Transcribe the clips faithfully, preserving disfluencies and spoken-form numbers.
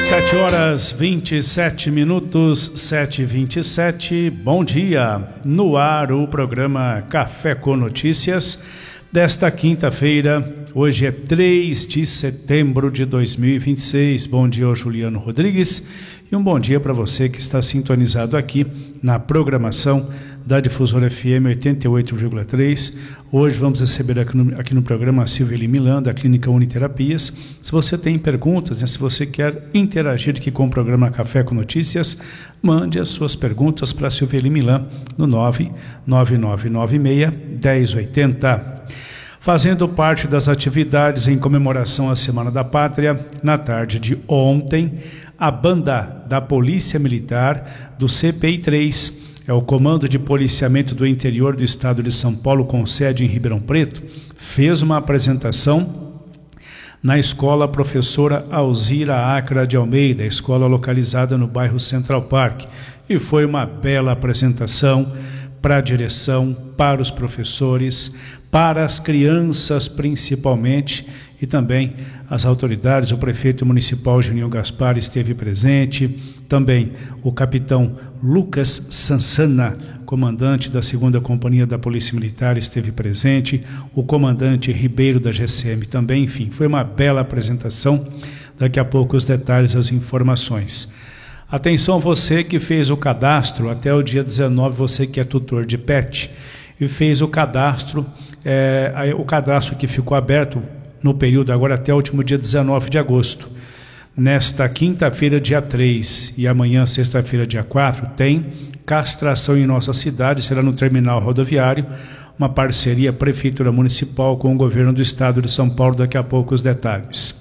Sete horas vinte e sete minutos, sete e vinte e sete. Bom dia. No ar o programa Café com Notícias desta quinta-feira. Hoje é três de setembro de dois mil e vinte e seis. Bom dia ao Juliano Rodrigues e um bom dia para você que está sintonizado aqui na programação da Difusora F M oitenta e oito vírgula três. Hoje vamos receber aqui no, aqui no programa a Silveli Milan, da Clínica Uniterapias. Se você tem perguntas, né, se você quer interagir aqui com o programa Café com Notícias, mande as suas perguntas para a Silveli Milan no nove nove nove nove seis um zero oito zero. Fazendo parte das atividades em comemoração à Semana da Pátria, na tarde de ontem, a banda da Polícia Militar do C P I três, é o Comando de Policiamento do Interior do Estado de São Paulo, com sede em Ribeirão Preto, fez uma apresentação na Escola Professora Alzira Acra de Almeida, escola localizada no bairro Central Park. E foi uma bela apresentação para a direção, para os professores, para as crianças principalmente, e também as autoridades. O prefeito municipal Juninho Gaspar esteve presente, também o capitão Lucas Sansana, comandante da segunda Companhia da Polícia Militar, esteve presente, o comandante Ribeiro da G C M também. Enfim, foi uma bela apresentação. Daqui a pouco os detalhes, as informações. Atenção você que fez o cadastro até o dia dezenove, você que é tutor de pet e fez o cadastro, é, o cadastro que ficou aberto no período agora até o último dia dezenove de agosto. Nesta quinta-feira, dia três, e amanhã, sexta-feira, dia quatro, tem castração em nossa cidade, será no terminal rodoviário, uma parceria Prefeitura Municipal com o governo do estado de São Paulo. Daqui a pouco os detalhes.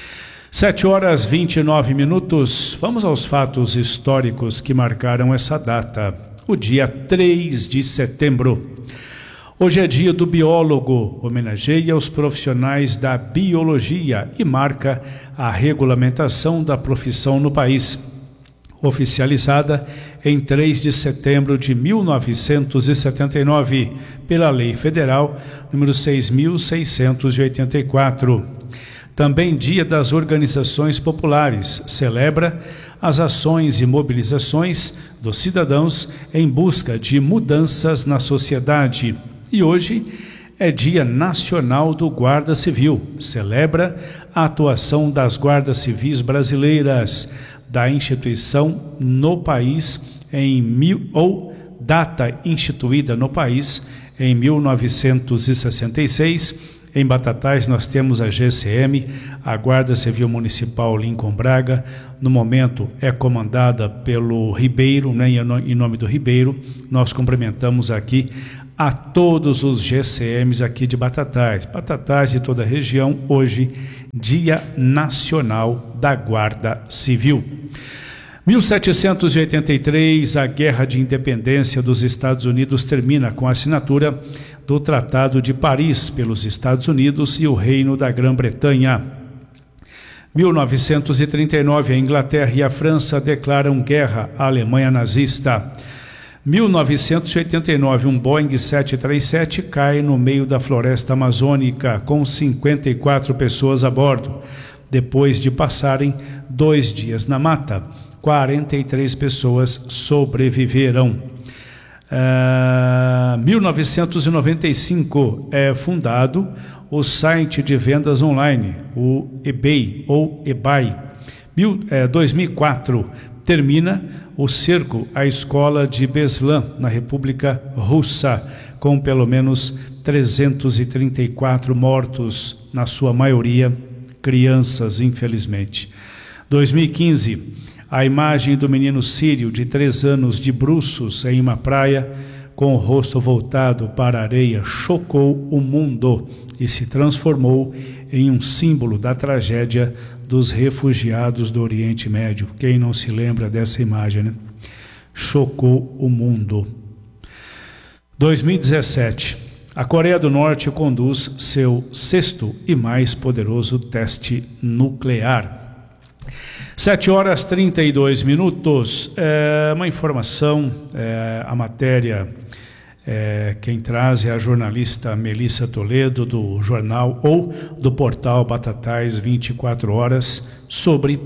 Sete horas vinte e nove minutos, vamos aos fatos históricos que marcaram essa data, o dia três de setembro. Hoje é dia do biólogo, homenageia os profissionais da biologia e marca a regulamentação da profissão no país, oficializada em três de setembro de mil novecentos e setenta e nove, pela Lei Federal número seis mil seiscentos e oitenta e quatro. Também dia das organizações populares, celebra as ações e mobilizações dos cidadãos em busca de mudanças na sociedade. E hoje é Dia Nacional do Guarda Civil, celebra a atuação das guardas civis brasileiras, da instituição no país em mil, ou data instituída no país em mil novecentos e sessenta e seis. Em Batatais nós temos a G C M, a Guarda Civil Municipal Lincoln Braga. No momento é comandada pelo Ribeiro, né? Em nome do Ribeiro, nós cumprimentamos aqui a todos os G C Ms aqui de Batatais, Batatais e toda a região. Hoje, Dia Nacional da Guarda Civil. mil setecentos e oitenta e três, a Guerra de Independência dos Estados Unidos termina com a assinatura do Tratado de Paris pelos Estados Unidos e o Reino da Grã-Bretanha. mil novecentos e trinta e nove, a Inglaterra e a França declaram guerra à Alemanha nazista. mil novecentos e oitenta e nove, um Boeing sete três sete cai no meio da floresta amazônica com cinquenta e quatro pessoas a bordo. Depois de passarem dois dias na mata, quarenta e três pessoas sobreviveram. Uh, mil novecentos e noventa e cinco é fundado o site de vendas online, o eBay ou eBay. Mil, é, dois mil e quatro termina o cerco à escola de Beslan, na República Russa, com pelo menos trezentos e trinta e quatro mortos, na sua maioria crianças, infelizmente. dois mil e quinze, a imagem do menino sírio de três anos de bruços em uma praia, com o rosto voltado para a areia, chocou o mundo e se transformou em um símbolo da tragédia dos refugiados do Oriente Médio. Quem não se lembra dessa imagem, né? Chocou o mundo. dois mil e dezessete, a Coreia do Norte conduz seu sexto e mais poderoso teste nuclear. Sete horas trinta e dois minutos. É uma informação, é, a matéria, é, quem traz é a jornalista Melissa Toledo, do jornal ou do portal Batatais vinte e quatro horas, sobre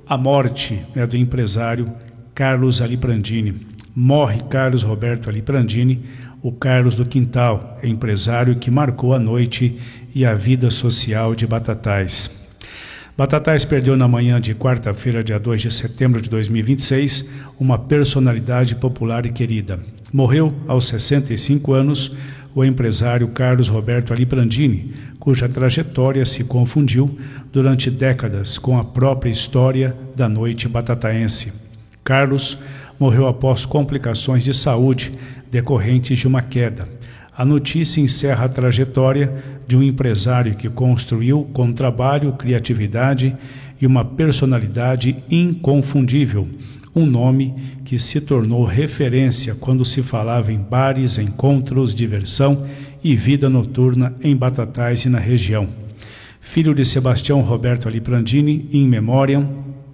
a morte, né, do empresário Carlos Aliprandini. Morre Carlos Roberto Aliprandini, o Carlos do Quintal, empresário que marcou a noite e a vida social de Batatais. Batatais perdeu na manhã de quarta-feira, dia dois de setembro de dois mil e vinte e seis, uma personalidade popular e querida. Morreu aos sessenta e cinco anos o empresário Carlos Roberto Aliprandini, cuja trajetória se confundiu durante décadas com a própria história da noite batataense. Carlos morreu após complicações de saúde decorrentes de uma queda. A notícia encerra a trajetória de um empresário que construiu com trabalho, criatividade e uma personalidade inconfundível, um nome que se tornou referência quando se falava em bares, encontros, diversão e vida noturna em Batatais e na região. Filho de Sebastião Roberto Aliprandini, in memoriam,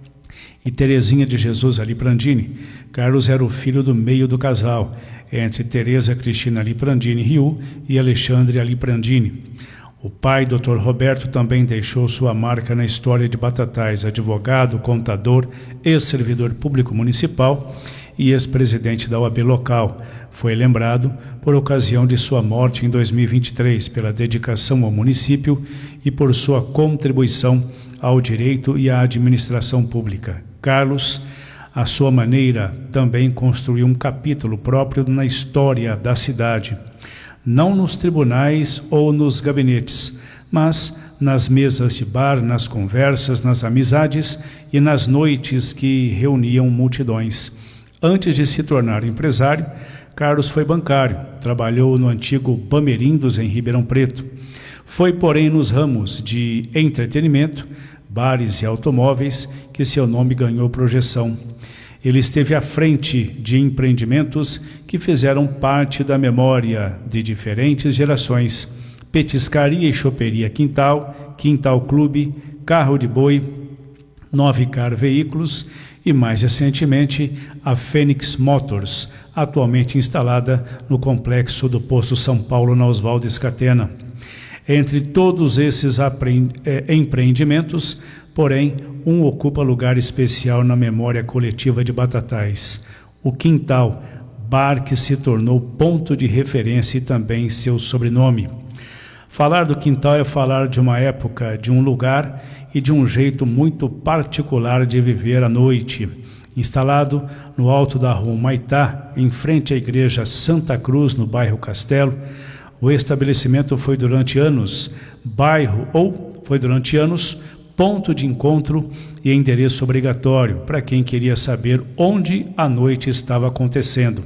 e Terezinha de Jesus Aliprandini, Carlos era o filho do meio do casal, entre Tereza Cristina Aliprandini Riu e Alexandre Aliprandini. O pai, doutor Roberto, também deixou sua marca na história de Batatais, advogado, contador, ex-servidor público municipal e ex-presidente da O A B local. Foi lembrado por ocasião de sua morte em dois mil e vinte e três, pela dedicação ao município e por sua contribuição ao direito e à administração pública. Carlos, à sua maneira, também construiu um capítulo próprio na história da cidade, não nos tribunais ou nos gabinetes, mas nas mesas de bar, nas conversas, nas amizades e nas noites que reuniam multidões. Antes de se tornar empresário, Carlos foi bancário, trabalhou no antigo Bamerindos, em Ribeirão Preto. Foi, porém, nos ramos de entretenimento, bares e automóveis que seu nome ganhou projeção. Ele esteve à frente de empreendimentos que fizeram parte da memória de diferentes gerações: Petiscaria e Choperia Quintal, Quintal Clube, Carro de Boi, Novicar Veículos e, mais recentemente, a Fênix Motors, atualmente instalada no complexo do Posto São Paulo, na Oswaldo Scatena. Entre todos esses empreendimentos, porém, um ocupa lugar especial na memória coletiva de Batatais: o Quintal, bar que se tornou ponto de referência e também seu sobrenome. Falar do Quintal é falar de uma época, de um lugar e de um jeito muito particular de viver a noite. Instalado no alto da rua Humaitá, em frente à igreja Santa Cruz, no bairro Castelo, o estabelecimento foi durante anos bairro ou foi durante anos ponto de encontro e endereço obrigatório para quem queria saber onde a noite estava acontecendo.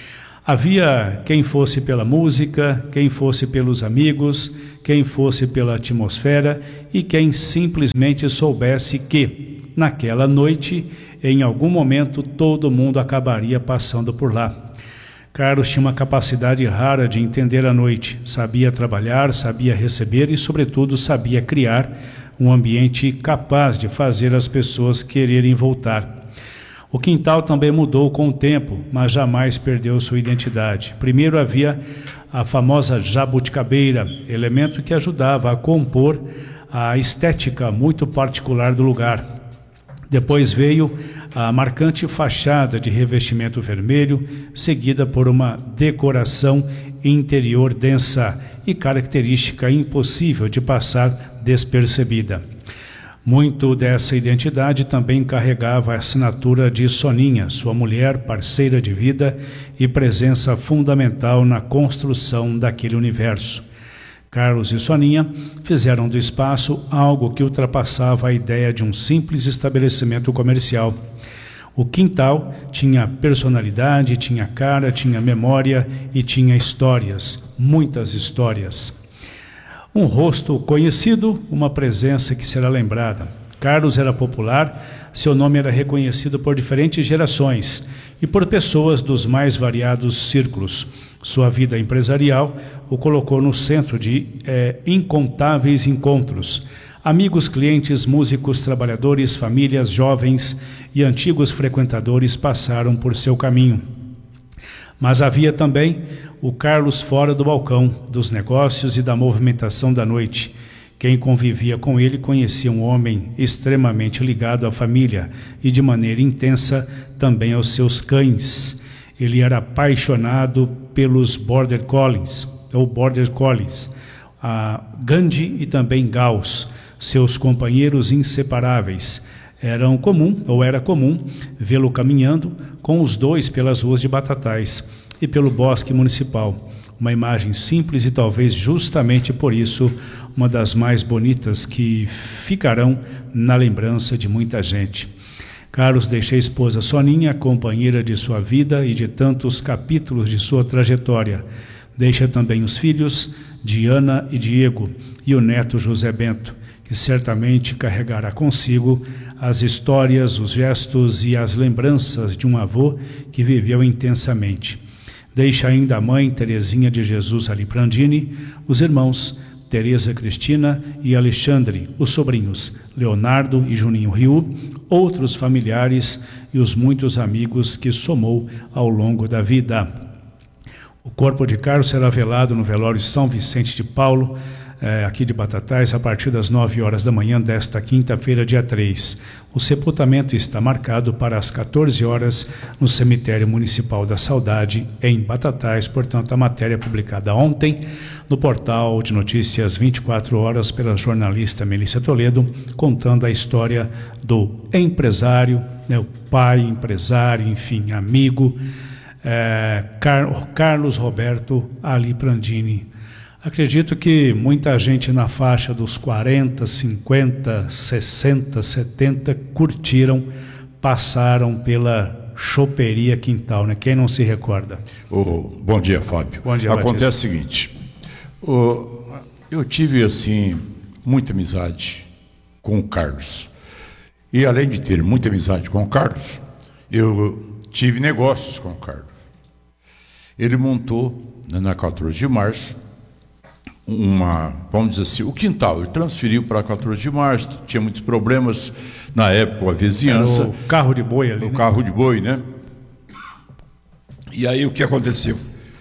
Havia quem fosse pela música, quem fosse pelos amigos, quem fosse pela atmosfera e quem simplesmente soubesse que, naquela noite, em algum momento, todo mundo acabaria passando por lá. Carlos tinha uma capacidade rara de entender a noite, sabia trabalhar, sabia receber e, sobretudo, sabia criar um ambiente capaz de fazer as pessoas quererem voltar. O Quintal também mudou com o tempo, mas jamais perdeu sua identidade. Primeiro havia a famosa jabuticabeira, elemento que ajudava a compor a estética muito particular do lugar. Depois veio a marcante fachada de revestimento vermelho, seguida por uma decoração interior densa e característica impossível de passar despercebida. Muito dessa identidade também carregava a assinatura de Soninha, sua mulher, parceira de vida e presença fundamental na construção daquele universo. Carlos e Soninha fizeram do espaço algo que ultrapassava a ideia de um simples estabelecimento comercial. O Quintal tinha personalidade, tinha cara, tinha memória e tinha histórias, muitas histórias. Um rosto conhecido, uma presença que será lembrada. Carlos era popular, seu nome era reconhecido por diferentes gerações e por pessoas dos mais variados círculos. Sua vida empresarial o colocou no centro de é, incontáveis encontros. Amigos, clientes, músicos, trabalhadores, famílias, jovens e antigos frequentadores passaram por seu caminho. Mas havia também o Carlos fora do balcão, dos negócios e da movimentação da noite, Quem convivia com ele conhecia um homem extremamente ligado à família e de maneira intensa também aos seus cães. Ele era apaixonado pelos Border Collies, ou Border Collies, a Gandhi e também Gauss, seus companheiros inseparáveis. Eram comum, ou era comum, vê-lo caminhando com os dois pelas ruas de Batatais e pelo bosque municipal. Uma imagem simples e talvez justamente por isso uma das mais bonitas que ficarão na lembrança de muita gente. Carlos deixa a esposa Soninha, companheira de sua vida e de tantos capítulos de sua trajetória. Deixa também os filhos, Diana e Diego, e o neto José Bento, que certamente carregará consigo as histórias, os gestos e as lembranças de um avô que viveu intensamente. Deixa ainda a mãe Terezinha de Jesus Aliprandini, os irmãos Tereza Cristina e Alexandre, os sobrinhos Leonardo e Juninho Riu, outros familiares e os muitos amigos que somou ao longo da vida. O corpo de Carlos será velado no velório São Vicente de Paulo, eh, aqui de Batatais, a partir das nove horas da manhã desta quinta-feira, dia três. O sepultamento está marcado para as quatorze horas no Cemitério Municipal da Saudade, em Batatais. Portanto, a matéria publicada ontem no portal de notícias vinte e quatro horas pela jornalista Melissa Toledo, contando a história do empresário, né, o pai empresário, enfim, amigo, é, Car- Carlos Roberto Aliprandini. Acredito que muita gente na faixa dos quarenta, cinquenta, sessenta, setenta curtiram, passaram pela Choperia Quintal, né? Quem não se recorda? Oh, bom dia, Fábio. Bom dia, Acontece Batista. o seguinte, oh, eu tive, assim, muita amizade com o Carlos. E, além de ter muita amizade com o Carlos, eu tive negócios com o Carlos. Ele montou, na quatorze de março, uma, vamos dizer assim, o quintal. Ele transferiu para quatorze de março, tinha muitos problemas na época com a vizinhança. Era o carro de boi ali, O né? carro de boi, né? E aí o que aconteceu?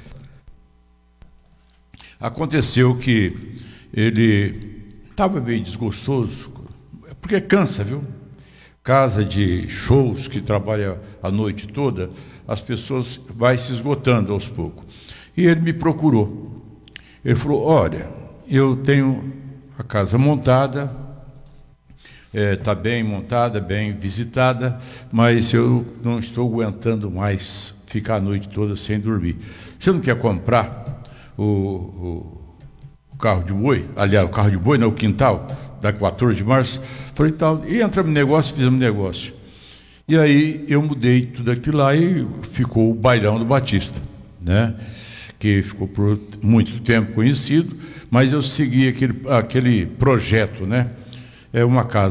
Aconteceu que ele estava meio desgostoso, porque cansa, viu? Casa de shows que trabalha a noite toda, as pessoas vai se esgotando aos poucos. E ele me procurou. Ele falou, olha, eu tenho a casa montada, está é, bem montada, bem visitada, mas eu não estou aguentando mais ficar a noite toda sem dormir. Você não quer comprar o, o, o carro de boi? Aliás, o carro de boi, não, o quintal, da quatorze de março? Falei, tal, e entramos no negócio, fizemos negócio. E aí eu mudei tudo aquilo lá e ficou o Bailão do Batista, né? Que ficou por muito tempo conhecido, mas eu segui aquele, aquele projeto, né? É uma casa